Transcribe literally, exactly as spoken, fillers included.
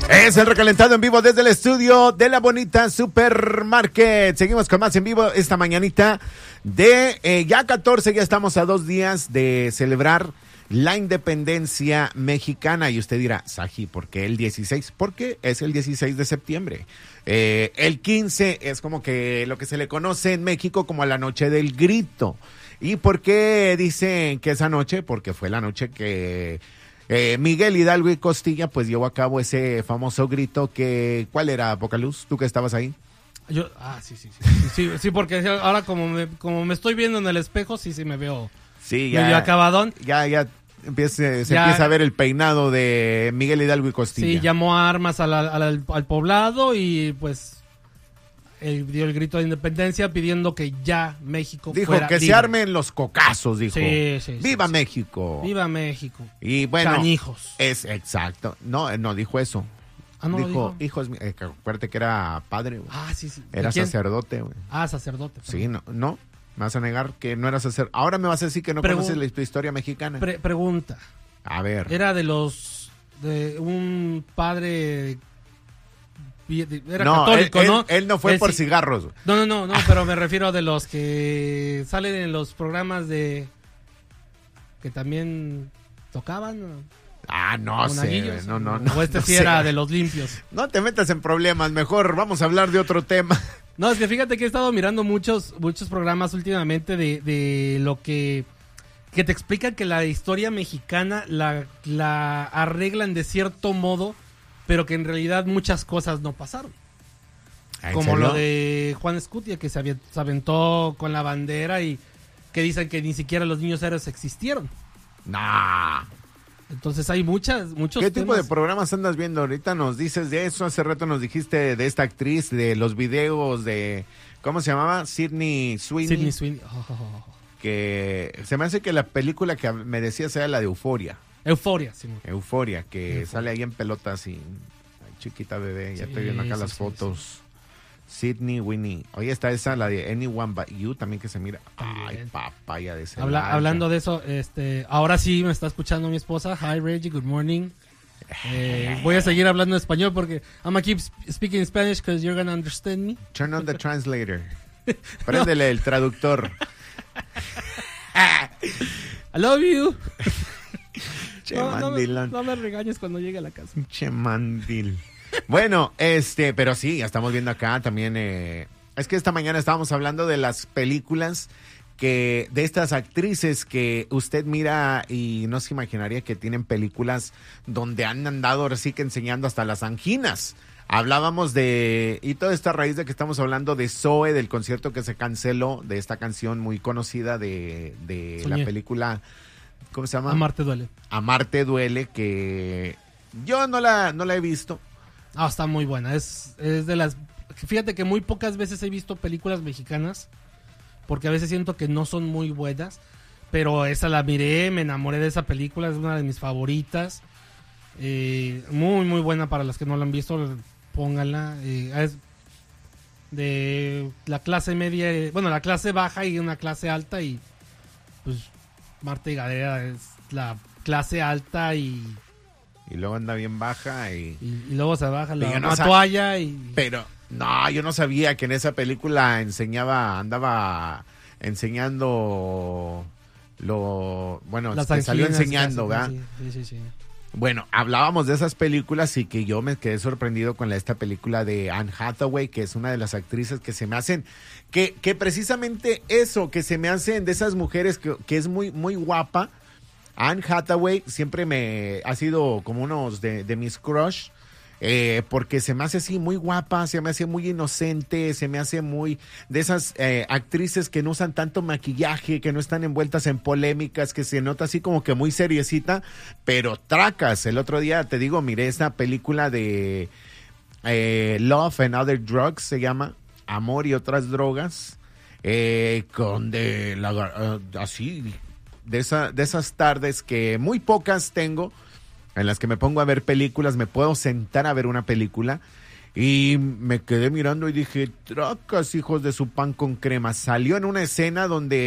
Es el recalentado en vivo desde el estudio de la bonita Supermarket. Seguimos con más en vivo esta mañanita de eh, ya catorce, ya estamos a dos días de celebrar la independencia mexicana. Y usted dirá, Saji, ¿por qué el dieciséis? Porque es el dieciséis de septiembre. Eh, el quince es como que lo que se le conoce en México como la noche del grito. ¿Y por qué dicen que esa noche? Porque fue la noche que Eh, Miguel Hidalgo y Costilla pues llevó a cabo ese famoso grito que, ¿cuál era, Pocaluz? ¿Tú que estabas ahí? Yo, ah, sí, sí, sí, sí, sí, sí, porque ahora como me, como me estoy viendo en el espejo, sí, sí me veo sí, ya, medio acabadón. Ya, ya empieza, se ya, empieza a ver el peinado de Miguel Hidalgo y Costilla. Sí, llamó a armas al, al, al poblado y pues él dio el grito de independencia pidiendo que ya México dijo fuera que libre. Se armen los cocazos, dijo. Sí, sí, ¡Viva sí, México! ¡Viva México! Y bueno, Cañijos. Es exacto. No, no dijo eso. Ah, no dijo, dijo. hijos, eh, acuérdate que era padre, güey. Ah, sí, sí. Era sacerdote, güey. Ah, sacerdote. Perdón. Sí, no, no. Me vas a negar que no era sacerdote. Ahora me vas a decir que no Pregun- conoces la historia mexicana. Pre- pregunta. A ver. Era de los de un padre era no, católico, él, ¿no? Él, él no fue él por sí. cigarros. No, no, no, no, pero me refiero de los que salen en los programas de que también tocaban. Ah, no sé, no, no, no. O este no sí sé. era de los limpios. No te metas en problemas, mejor vamos a hablar de otro tema. No, es que fíjate que he estado mirando muchos muchos programas últimamente de, de lo que que te explican que la historia mexicana la, la arreglan de cierto modo, pero que en realidad muchas cosas no pasaron. Como serio? lo de Juan Escutia, que se, avient, se aventó con la bandera y que dicen que ni siquiera los niños héroes existieron. Nah. Entonces hay muchas, muchos ¿Qué temas. tipo de programas andas viendo? Ahorita nos dices de eso, hace rato nos dijiste de esta actriz, de los videos de, ¿cómo se llamaba? Sydney Sweeney. Sydney Sweeney. Oh, oh, oh. Que se me hace que la película que me decías era la de Euforia. Euforia, sí. Euforia, que Euforia. sale ahí en pelotas y ay, chiquita bebé, ya sí, estoy viendo acá sí, las sí, fotos. Sí. Sydney Winnie. Oye, está esa, la de Anyone But You, también que se mira. También. Ay, papaya de ese. Habla, hablando de eso, este, ahora sí me está escuchando mi esposa. Hi Reggie, good morning. Eh, voy a seguir hablando español porque I'm gonna keep speaking Spanish because you're gonna understand me. Turn on the translator. Préndele el traductor. I love you. Che, no, no, me, mandilón. no me regañes cuando llegue a la casa. Che, mandil. Bueno, este, pero sí, ya estamos viendo acá también. Eh, es que esta mañana estábamos hablando de las películas que, de estas actrices que usted mira y no se imaginaría que tienen películas donde han andado ahora sí que enseñando hasta las anginas. Hablábamos de, y todo esto a raíz de que estamos hablando de Zoe, del concierto que se canceló, de esta canción muy conocida de, de la película, ¿cómo se llama? Amarte duele. Amarte duele, que yo no la, no la he visto. Ah, está muy buena. Es, es de las. Fíjate que muy pocas veces he visto películas mexicanas. Porque a veces siento que no son muy buenas. Pero esa la miré, me enamoré de esa película. Es una de mis favoritas. Eh, muy, muy buena para las que no la han visto. Pónganla. Eh, es de la clase media. Bueno, la clase baja y una clase alta. Y pues Marta y Gareda es la clase alta y. Y luego anda bien baja y... Y, y luego se baja la, no la sab... toalla y... Pero, no, yo no sabía que en esa película enseñaba, andaba enseñando lo... Bueno, Las que salió anginas, enseñando, casi, ¿verdad? Sí, sí, sí. Bueno, hablábamos de esas películas y que yo me quedé sorprendido con la, esta película de Anne Hathaway, que es una de las actrices que se me hacen... Que, que precisamente eso, que se me hacen de esas mujeres que, que es muy, muy guapa. Anne Hathaway siempre me ha sido como uno de, de mis crush, eh, porque se me hace así muy guapa, se me hace muy inocente, se me hace muy de esas eh, actrices que no usan tanto maquillaje, que no están envueltas en polémicas, que se nota así como que muy seriecita, pero tracas. El otro día, te digo, miré esta película de eh, Love and Other Drugs, se llama Amor y otras drogas, eh, con de la uh, así... De, esa, de esas tardes que muy pocas tengo, en las que me pongo a ver películas, me puedo sentar a ver una película y me quedé mirando y dije, tracas, hijos de su pan con crema. Salió en una escena donde